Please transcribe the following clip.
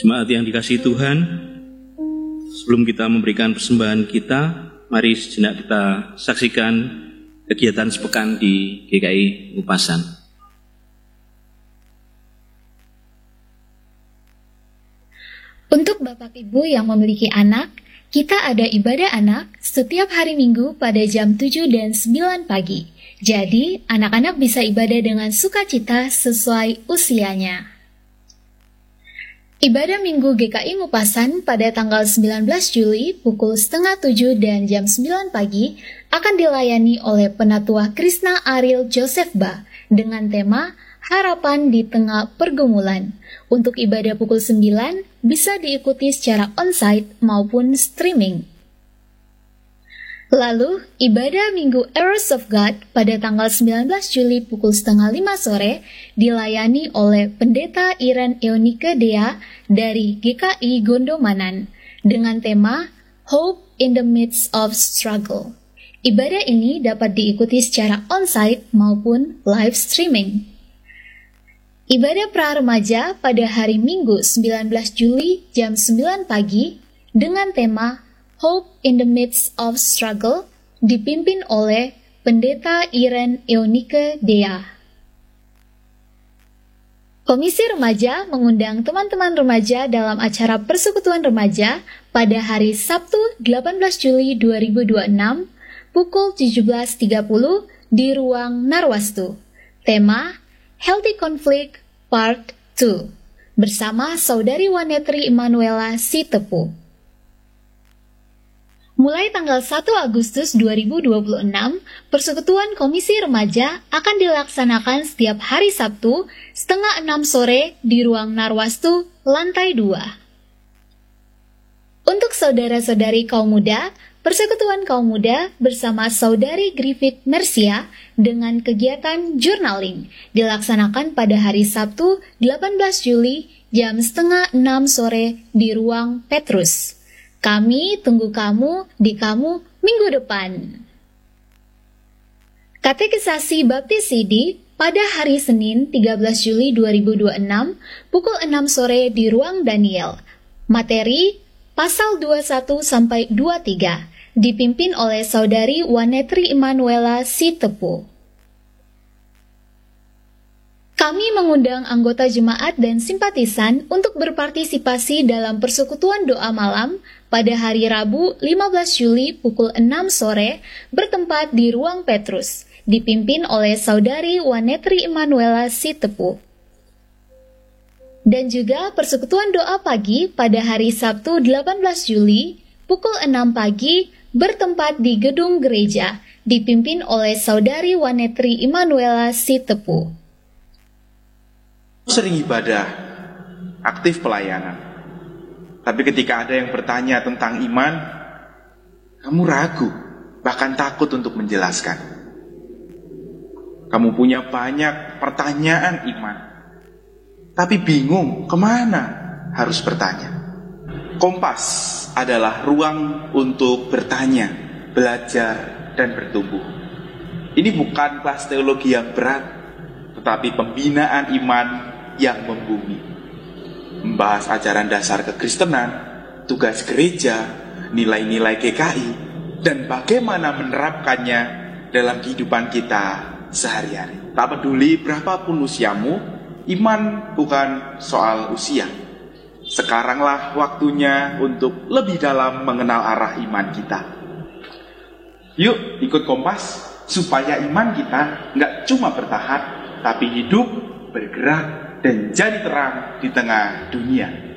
Jemaat yang dikasihi Tuhan, sebelum kita memberikan persembahan kita, mari sejenak kita saksikan kegiatan sepekan di GKI Ngupasan. Untuk Bapak Ibu yang memiliki anak, kita ada ibadah anak setiap hari Minggu pada jam 7 dan 9 pagi. Jadi, anak-anak bisa ibadah dengan sukacita sesuai usianya. Ibadah Minggu GKI Ngupasan pada tanggal 19 Juli pukul setengah 7 dan jam 9 pagi akan dilayani oleh Penatua Krishna Ariel Josephba dengan tema Harapan di Tengah Pergumulan. Untuk ibadah pukul 9 bisa diikuti secara onsite maupun streaming. Lalu, ibadah Minggu Hours of God pada tanggal 19 Juli pukul setengah 5 sore dilayani oleh Pendeta Iren Eonike Dea dari GKI Gondomanan dengan tema Hope in the Midst of Struggle. Ibadah ini dapat diikuti secara onsite maupun live streaming. Ibadah pra-remaja pada hari Minggu 19 Juli jam 9 pagi dengan tema Hope in the Midst of Struggle dipimpin oleh Pendeta Iren Eonike Dea. Komisi Remaja mengundang teman-teman remaja dalam acara Persekutuan Remaja pada hari Sabtu 18 Juli 2026 pukul 17.30 di Ruang Narwastu. Tema Healthy Conflict Part 2 bersama Saudari Wanetri Emanuela Sitepu. Mulai tanggal 1 Agustus 2026, Persekutuan Komisi Remaja akan dilaksanakan setiap hari Sabtu setengah 6 sore di Ruang Narwastu, lantai 2. Untuk saudara-saudari kaum muda, Persekutuan Kaum Muda bersama Saudari Griffith Mercia dengan kegiatan journaling dilaksanakan pada hari Sabtu 18 Juli jam setengah 6 sore di Ruang Petrus. Kami tunggu kamu di kamu minggu depan. Katekisasi Baptis Sidi pada hari Senin 13 Juli 2026 pukul 6 sore di Ruang Daniel. Materi pasal 21-23 dipimpin oleh Saudari Wanetri Emanuela Sitepu. Kami mengundang anggota jemaat dan simpatisan untuk berpartisipasi dalam persekutuan doa malam pada hari Rabu 15 Juli pukul 6 sore bertempat di Ruang Petrus, dipimpin oleh Saudari Wanetri Emanuela Sitepu. Dan juga persekutuan doa pagi pada hari Sabtu 18 Juli pukul 6 pagi bertempat di gedung gereja, dipimpin oleh Saudari Wanetri Emanuela Sitepu. Sering ibadah, aktif pelayanan. Tapi ketika ada yang bertanya tentang iman, kamu ragu, bahkan takut untuk menjelaskan. Kamu punya banyak pertanyaan iman, tapi bingung kemana harus bertanya. Kompas adalah ruang untuk bertanya, belajar, dan bertumbuh. Ini bukan kelas teologi yang berat, tetapi pembinaan iman yang membumi. Membahas ajaran dasar kekristenan, tugas gereja, nilai-nilai GKI, dan bagaimana menerapkannya dalam kehidupan kita sehari-hari. Tak peduli berapapun usiamu, iman bukan soal usia. Sekaranglah waktunya untuk lebih dalam mengenal arah iman kita. Yuk ikut Kompas, supaya iman kita nggak cuma bertahan, tapi hidup, bergerak, dan jadi terang di tengah dunia.